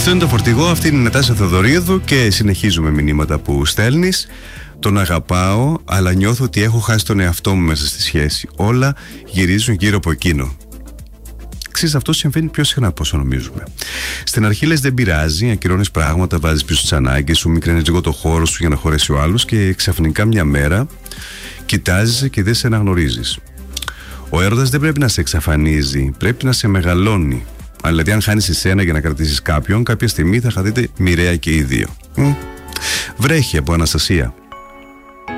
Αυτό είναι το φορτηγό, αυτή είναι η Νατάσα Θεοδωρίδου και συνεχίζουμε μηνύματα που στέλνεις. Τον αγαπάω, αλλά νιώθω ότι έχω χάσει τον εαυτό μου μέσα στη σχέση. Όλα γυρίζουν γύρω από εκείνο. Ξέρεις, αυτό συμβαίνει πιο συχνά από όσο νομίζουμε. Στην αρχή λες δεν πειράζει, ακυρώνεις πράγματα, βάζεις πίσω τις ανάγκες σου, μικραίνεις λίγο το χώρο σου για να χωρέσει ο άλλος και ξαφνικά μια μέρα κοιτάζεις και δεν σε αναγνωρίζεις. Ο έρωτας δεν πρέπει να σε εξαφανίζει, πρέπει να σε μεγαλώνει. Δηλαδή, αν χάνεις εσένα για να κρατήσεις κάποιον, κάποια στιγμή θα χαθείτε μοιραία και οι δύο. Βρέχει από Αναστασία.